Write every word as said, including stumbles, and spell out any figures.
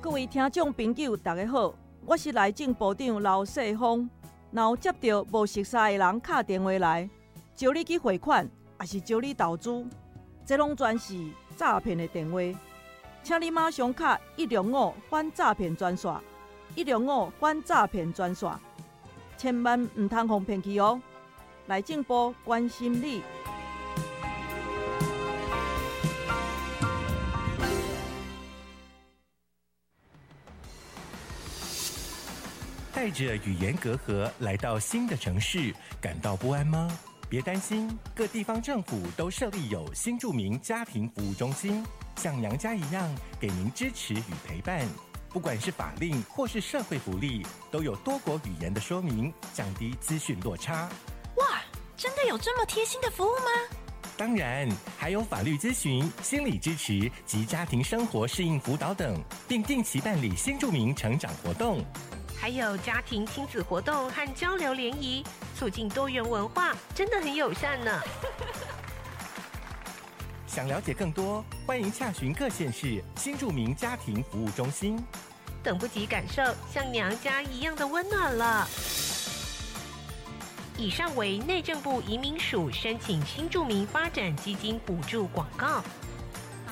各位听众朋友，大家好，我是内政部长刘世芳。若有接到无熟悉的人打电话来，招你去汇款，还是招你投资，这拢全是诈骗的电话。请你马上卡一零五反诈骗专线，一零五反诈骗专线，千万唔通互骗去哦！内政部关心你。 带着语言隔阂来到新的城市，感到不安吗？别担心，各地方政府都设立有新住民家庭服务中心，像娘家一样给您支持与陪伴。不管是法令或是社会福利，都有多国语言的说明，降低资讯落差。 哇，真的有这么贴心的服务吗？ 当然，还有法律咨询、心理支持及家庭生活适应辅导等，并定期办理新住民成长活动。 还有家庭亲子活动和交流联谊，促进多元文化，真的很友善呢。 想了解更多，欢迎洽询各县市新住民家庭服务中心。 等不及感受像娘家一样的温暖了。以上为内政部移民署申请新住民发展基金补助广告。